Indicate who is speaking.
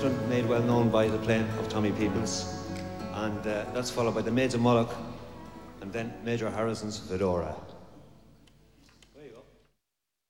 Speaker 1: Western, made well known by the playing of Tommy Peoples. And that's followed by the Maids of Moloch, and then Major Harrison's Fedora.